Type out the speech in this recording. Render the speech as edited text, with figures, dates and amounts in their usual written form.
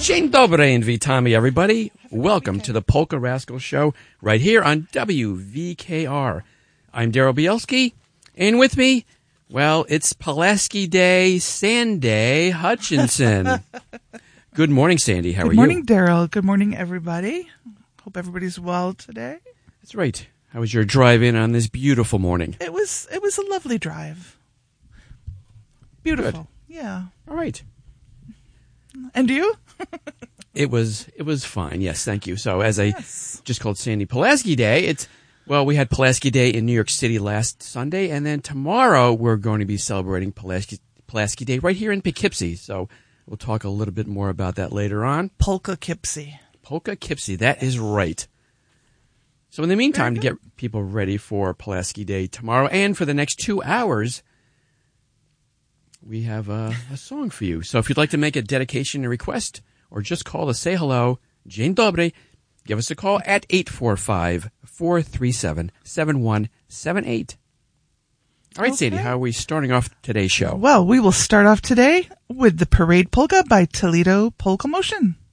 Dzień dobry and witamy, everybody. Welcome to the Polka Rascal Show right here on WVKR. I'm Daryl Bielski, and with me, well, it's Pulaski Day, Sandy Hutchinson. Good morning, Sandy. How are you? Good morning, Daryl. Good morning, everybody. Hope everybody's well today. That's right. How was your drive-in on this beautiful morning? It was a lovely drive. Beautiful. Good. Yeah. All right. And you? It was fine. Yes, thank you. So as I just called Sandy Pulaski Day, we had Pulaski Day in New York City last Sunday, and then tomorrow we're going to be celebrating Pulaski Day right here in Poughkeepsie. So we'll talk a little bit more about that later on. Poughkeepsie. Poughkeepsie, that is right. So in the meantime, to get people ready for Pulaski Day tomorrow and for the next 2 hours, we have a song for you. So if you'd like to make a dedication and request, or just call to say hello, Dzień dobry, give us a call at 845-437-7178. All right, Sadie, how are we starting off today's show? Well, we will start off today with the Parade Polka by Toledo Polka Motion.